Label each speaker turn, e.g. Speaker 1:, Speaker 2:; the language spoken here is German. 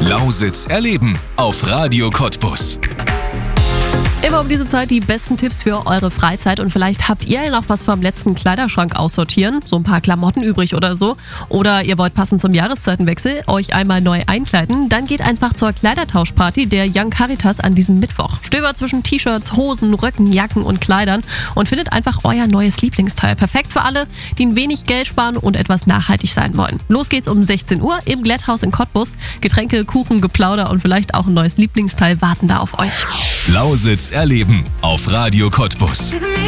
Speaker 1: Lausitz erleben auf Radio Cottbus.
Speaker 2: Immer um diese Zeit die besten Tipps für eure Freizeit und vielleicht habt ihr ja noch was vom letzten Kleiderschrank aussortieren, so ein paar Klamotten übrig oder so. Oder ihr wollt passend zum Jahreszeitenwechsel euch einmal neu einkleiden, dann geht einfach zur Kleidertauschparty der Young Caritas an diesem Mittwoch. Stöbert zwischen T-Shirts, Hosen, Röcken, Jacken und Kleidern und findet einfach euer neues Lieblingsteil. Perfekt für alle, die ein wenig Geld sparen und etwas nachhaltig sein wollen. Los geht's um 16 Uhr im Glätthaus in Cottbus. Getränke, Kuchen, Geplauder und vielleicht auch ein neues Lieblingsteil warten da auf euch.
Speaker 1: Lausitz erleben auf Radio Cottbus.